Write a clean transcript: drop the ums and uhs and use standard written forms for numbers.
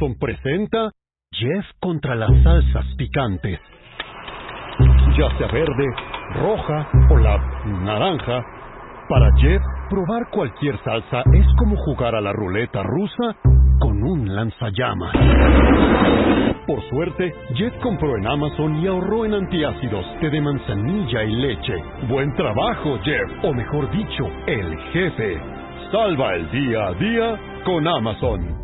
Amazon presenta Jeff contra las salsas picantes. Ya sea verde, roja o la naranja, para Jeff, probar cualquier salsa es como jugar a la ruleta rusa con un lanzallamas. Por suerte, Jeff compró en Amazon y ahorró en antiácidos, té de manzanilla y leche. ¡Buen trabajo, Jeff! O mejor dicho, el jefe. Salva el día a día con Amazon.